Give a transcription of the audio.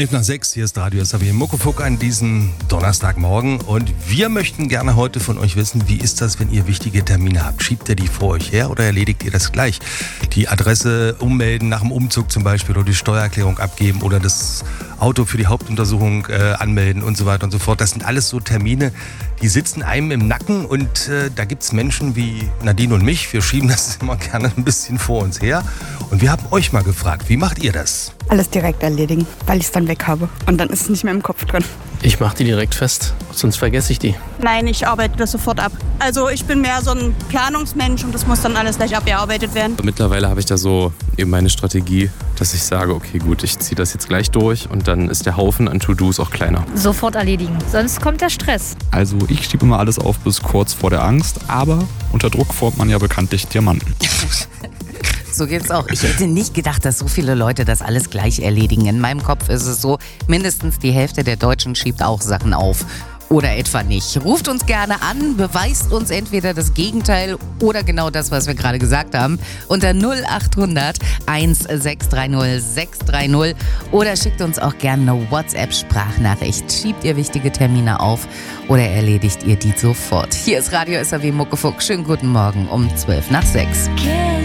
11:05, hier ist Radio SAW Muckefuck an diesem Donnerstagmorgen und wir möchten gerne heute von euch wissen, wie ist das, wenn ihr wichtige Termine habt? Schiebt ihr die vor euch her oder erledigt ihr das gleich? Die Adresse ummelden nach dem Umzug zum Beispiel oder die Steuererklärung abgeben oder das Auto für die Hauptuntersuchung anmelden und so weiter und so fort. Das sind alles so Termine, die sitzen einem im Nacken und da gibt es Menschen wie Nadine und mich, wir schieben das immer gerne ein bisschen vor uns her und wir haben euch mal gefragt, wie macht ihr das? Alles direkt erledigen, weil ich es dann weg habe und dann ist es nicht mehr im Kopf drin. Ich mache die direkt fest, sonst vergesse ich die. Nein, ich arbeite das sofort ab. Also ich bin mehr so ein Planungsmensch und das muss dann alles gleich abgearbeitet werden. Mittlerweile habe ich da so eben meine Strategie, dass ich sage, okay gut, ich ziehe das jetzt gleich durch und dann ist der Haufen an To-Dos auch kleiner. Sofort erledigen, sonst kommt der Stress. Also ich schiebe immer alles auf bis kurz vor der Angst, aber unter Druck formt man ja bekanntlich Diamanten. So geht's auch. Ich hätte nicht gedacht, dass so viele Leute das alles gleich erledigen. In meinem Kopf ist es so, mindestens die Hälfte der Deutschen schiebt auch Sachen auf. Oder etwa nicht. Ruft uns gerne an, beweist uns entweder das Gegenteil oder genau das, was wir gerade gesagt haben, unter 0800 1630 630 oder schickt uns auch gerne eine WhatsApp-Sprachnachricht. Schiebt ihr wichtige Termine auf oder erledigt ihr die sofort? Hier ist Radio SAW Muckefuck. Schönen guten Morgen um 6:12.